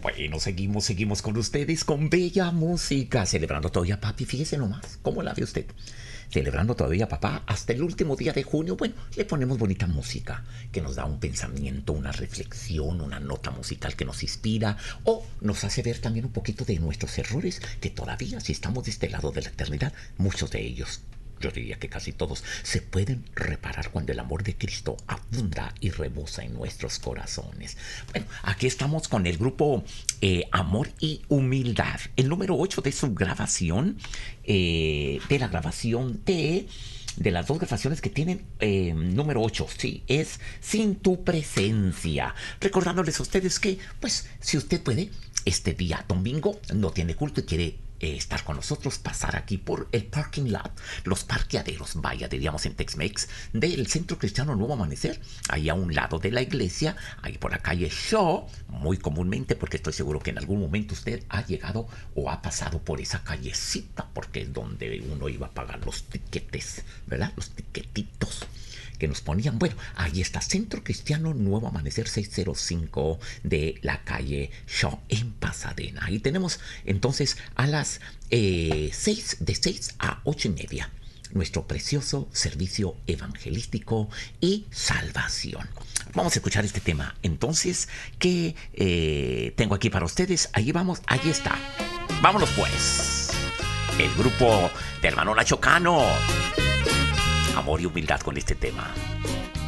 Bueno, seguimos con ustedes con bella música, celebrando todavía, papi, fíjese nomás, ¿cómo la ve usted? Celebrando todavía, papá, hasta el último día de junio, bueno, le ponemos bonita música que nos da un pensamiento, una reflexión, una nota musical que nos inspira o nos hace ver también un poquito de nuestros errores, que todavía, si estamos de este lado de la eternidad, muchos de ellos, yo diría que casi todos, se pueden reparar cuando el amor de Cristo abunda y rebosa en nuestros corazones. Bueno, aquí estamos con el grupo Amor y Humildad, el número 8 de su grabación, de la grabación de las dos grabaciones que tienen, número 8, sí, es Sin tu presencia. Recordándoles a ustedes que, pues, si usted puede, este día domingo no tiene culto y quiere estar con nosotros, pasar aquí por el parking lot, los parqueaderos, vaya, diríamos en Tex-Mex, del Centro Cristiano Nuevo Amanecer, ahí a un lado de la iglesia, ahí por la calle Shaw, muy comúnmente, porque estoy seguro que en algún momento usted ha llegado o ha pasado por esa callecita, porque es donde uno iba a pagar los tiquetes, ¿verdad? Los tiquetitos que nos ponían. Bueno, ahí está, Centro Cristiano Nuevo Amanecer 605 de la calle Shaw en Pasadena. Ahí tenemos entonces a las 6, de 6 a 8 y media, nuestro precioso servicio evangelístico y salvación. Vamos a escuchar este tema entonces que tengo aquí para ustedes. Ahí vamos, ahí está. Vámonos pues. El grupo de hermano Nacho Cano. Amor y humildad con este tema.